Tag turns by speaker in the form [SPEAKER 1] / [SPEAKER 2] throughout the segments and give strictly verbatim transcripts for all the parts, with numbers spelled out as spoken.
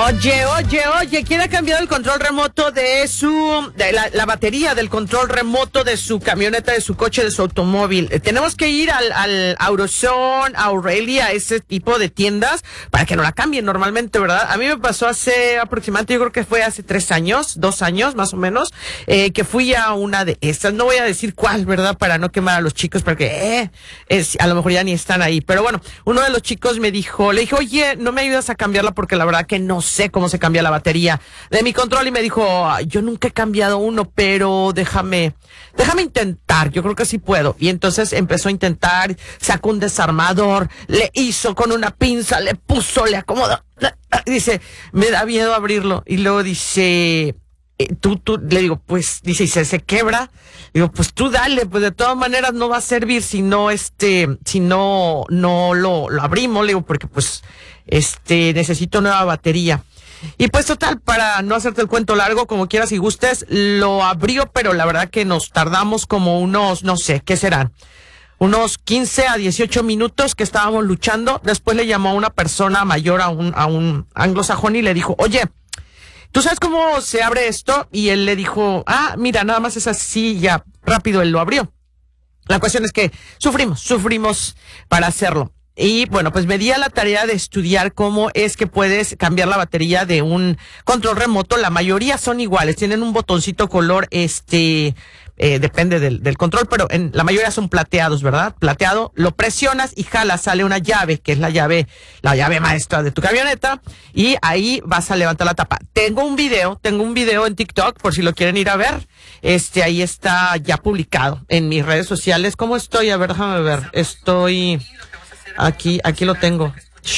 [SPEAKER 1] Oye, oye, oye, ¿quién ha cambiado el control remoto de su, de la, la batería del control remoto de su camioneta, de su coche, de su automóvil? Eh, tenemos que ir al, al AutoZone, a Aurelia, ese tipo de tiendas, para que no la cambien normalmente, ¿verdad? A mí me pasó hace aproximadamente, yo creo que fue hace tres años, dos años más o menos, eh, que fui a una de estas. No voy a decir cuál, ¿verdad? Para no quemar a los chicos, porque eh, es, a lo mejor ya ni están ahí. Pero bueno, uno de los chicos me dijo, le dije, oye, ¿no me ayudas a cambiarla? Porque la verdad que no sé cómo se cambia la batería de mi control, y me dijo, yo nunca he cambiado uno, pero déjame, déjame intentar, yo creo que sí puedo. Y entonces empezó a intentar, sacó un desarmador, le hizo con una pinza, le puso, le acomodó, dice, me da miedo abrirlo. Y luego dice, tú, tú, le digo, pues, dice, y se, se quebra. Digo, pues tú dale, pues de todas maneras no va a servir si no, este, si no, no lo, lo abrimos, le digo, porque pues, este, necesito nueva batería. Y pues total, para no hacerte el cuento largo, como quieras y gustes, lo abrió, pero la verdad que nos tardamos como unos, no sé, ¿qué serán? Unos quince a dieciocho minutos que estábamos luchando. Después le llamó a una persona mayor, a un, a un anglosajón, y le dijo, oye, ¿tú sabes cómo se abre esto? Y él le dijo, ah, mira, nada más es así, ya rápido él lo abrió. La cuestión es que sufrimos, sufrimos para hacerlo. Y bueno, pues me di a la tarea de estudiar cómo es que puedes cambiar la batería de un control remoto. La mayoría son iguales, tienen un botoncito color, este, eh, depende del, del control, pero en la mayoría son plateados, ¿verdad? Plateado, lo presionas y jalas, sale una llave, que es la llave, la llave maestra de tu camioneta, y ahí vas a levantar la tapa. Tengo un video, tengo un video en TikTok, por si lo quieren ir a ver. Este, ahí está ya publicado en mis redes sociales. ¿Cómo estoy? A ver, déjame ver. Estoy... Aquí, aquí lo tengo.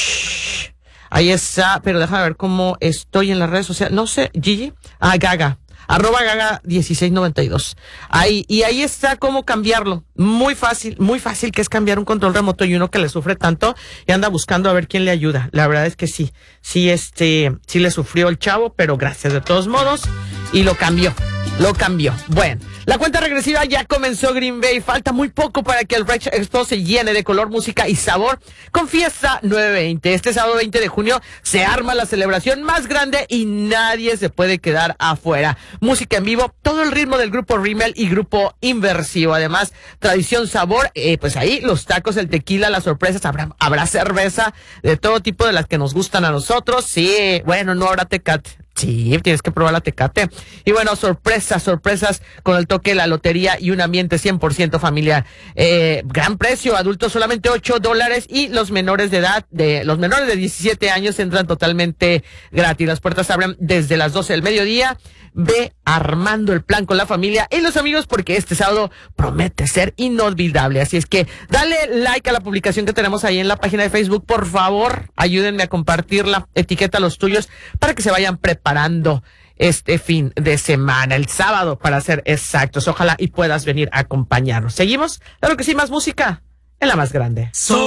[SPEAKER 1] Shh. Ahí está, pero déjame ver cómo estoy en las redes sociales. No sé, Gigi. Ah, Gaga. Arroba Gaga dieciséis noventa y dos. Ahí, y ahí está cómo cambiarlo. Muy fácil, muy fácil que es cambiar un control remoto, y uno que le sufre tanto y anda buscando a ver quién le ayuda. La verdad es que sí, sí, este, sí le sufrió el chavo, pero gracias de todos modos, y lo cambió. Lo cambió. Bueno, la cuenta regresiva ya comenzó, Green Bay. Falta muy poco para que el Rage Expo se llene de color, música y sabor con Fiesta nueve veinte. Este sábado veinte de junio se arma la celebración más grande y nadie se puede quedar afuera. Música en vivo, todo el ritmo del grupo Rimmel y grupo Inversivo. Además, tradición, sabor, eh, pues ahí los tacos, el tequila, las sorpresas. Habrá, habrá cerveza de todo tipo, de las que nos gustan a nosotros. Sí, bueno, no habrá Tecate. Sí, tienes que probar la Tecate. Y bueno, sorpresas, sorpresas con el toque de la lotería y un ambiente cien por ciento familiar. Eh, gran precio, adultos solamente ocho dólares, y los menores de edad, de los menores de diecisiete años entran totalmente gratis. Las puertas abren desde las doce del mediodía. Ve armando el plan con la familia y los amigos, porque este sábado promete ser inolvidable. Así es que dale like a la publicación que tenemos ahí en la página de Facebook. Por favor, ayúdenme a compartirla, etiqueta a los tuyos para que se vayan preparando este fin de semana, el sábado para ser exactos. Ojalá y puedas venir a acompañarnos. ¿Seguimos? Claro que sí, más música en la más grande. So